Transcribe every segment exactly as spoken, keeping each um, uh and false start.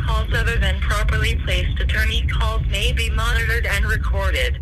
calls other than properly placed attorney calls may be monitored and recorded.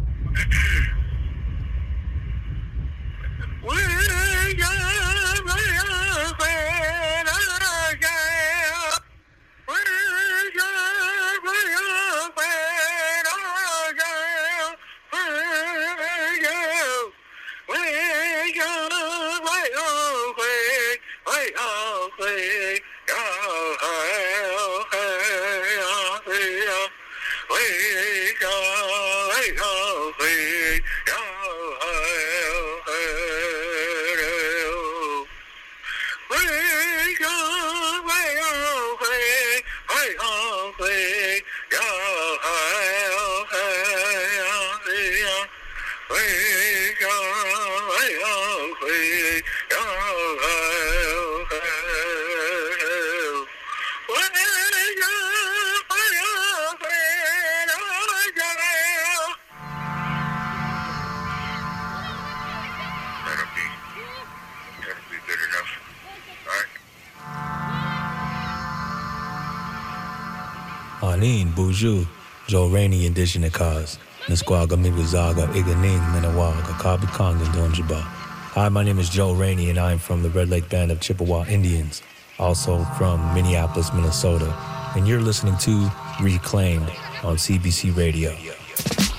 Anin, Buju, Joe Rainey, Indigenous Cause, Nisquaga, Mibuzaga, Iganing, Minawaga, Kabi Kong, and Donjiba. Hi, my name is Joe Rainey, and I'm from the Red Lake Band of Chippewa Indians, also from Minneapolis, Minnesota. And you're listening to Reclaimed on C B C Radio.